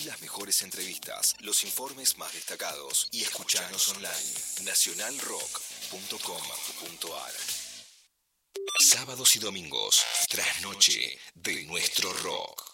las mejores entrevistas, los informes más destacados y escuchanos online. nacionalrock.com.ar. Sábados y domingos, trasnoche de nuestro rock.